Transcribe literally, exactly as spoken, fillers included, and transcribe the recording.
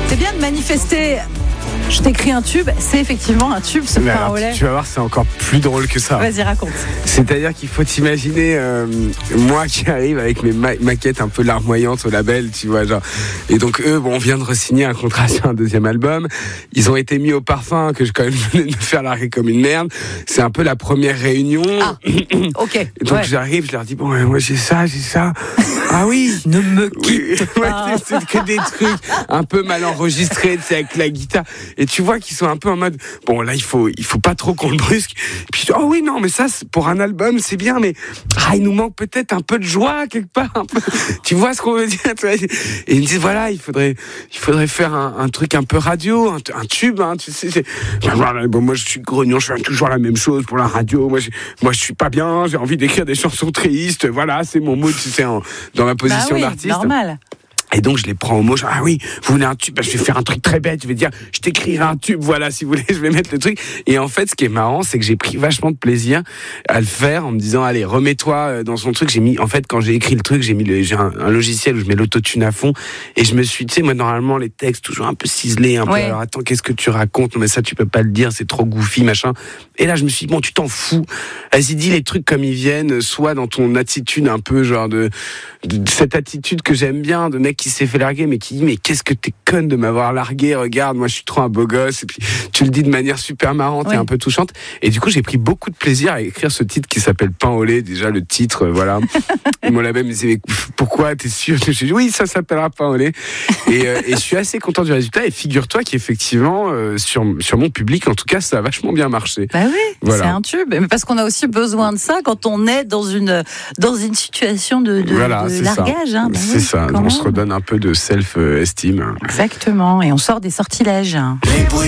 C'est bien de manifester. Je t'écris un tube, c'est effectivement un tube, ce Mais pain alors, au lait. tu vas voir, c'est encore plus drôle que ça. Vas-y, raconte. C'est-à-dire qu'il faut t'imaginer euh, moi qui arrive avec mes ma- maquettes un peu larmoyantes au label, tu vois, genre. Et donc eux, bon, on vient de re-signer un contrat sur un deuxième album. Ils ont été mis au parfum que je quand même venais de me faire larguer comme une merde. C'est un peu la première réunion. Ah, ok. Et donc ouais. j'arrive, je leur dis bon, moi j'ai ça, j'ai ça. Ah oui. Ne me Oui, quitte pas. ouais, c'est, c'est que des trucs un peu mal enregistrés, tu sais, avec la guitare. Et tu vois qu'ils sont un peu en mode, bon là il faut, il faut pas trop qu'on le brusque. Et puis oh oui non mais ça c'est pour un album c'est bien, mais ah il nous manque peut-être un peu de joie quelque part. Un peu. Tu vois ce qu'on veut dire? Et ils me disent voilà il faudrait, il faudrait faire un, un truc un peu radio, un, un tube. Hein, tu sais. C'est... Bon moi je suis grognon, je fais toujours la même chose pour la radio. Moi je, moi je suis pas bien, j'ai envie d'écrire des chansons tristes. Voilà c'est mon mood, tu sais, en, dans ma position bah oui, d'artiste. Normal. Et donc je les prends au mot, genre, ah oui, vous voulez un tube, bah, je vais faire un truc très bête, je vais dire, je t'écrirai un tube, voilà, si vous voulez, je vais mettre le truc. Et en fait, ce qui est marrant, c'est que j'ai pris vachement de plaisir à le faire en me disant, allez, remets-toi dans son truc. J'ai mis, en fait, quand j'ai écrit le truc, j'ai mis le, j'ai un, un logiciel où je mets l'autotune à fond, et je me suis, tu sais, moi, normalement, les textes, toujours un peu ciselés, un peu, ouais. alors attends, qu'est-ce que tu racontes? Non, mais ça, tu peux pas le dire, c'est trop goofy, machin. Et là, je me suis dit, bon, tu t'en fous. Vas-y, dis les trucs comme ils viennent, soit dans ton attitude un peu, genre de, de cette attitude que j'aime bien, de mec qui s'est fait larguer, mais qui dit mais qu'est-ce que t'es conne de m'avoir largué, regarde moi je suis trop un beau gosse, et puis tu le dis de manière super marrante oui. et un peu touchante, et du coup j'ai pris beaucoup de plaisir à écrire ce titre qui s'appelle Pain au lait. Déjà le titre euh, voilà. Mon label me disait mais pourquoi, t'es sûr? Je dis oui ça s'appellera Pain au lait, et, euh, et je suis assez content du résultat, et figure-toi qu'effectivement euh, sur, sur mon public en tout cas ça a vachement bien marché. Bah oui voilà. C'est un tube, mais parce qu'on a aussi besoin de ça quand on est dans une, dans une situation de, de, voilà, de c'est largage ça. hein. Bah c'est oui, ça, on même. se redonne un peu de self-esteem. Exactement, et on sort des sortilèges.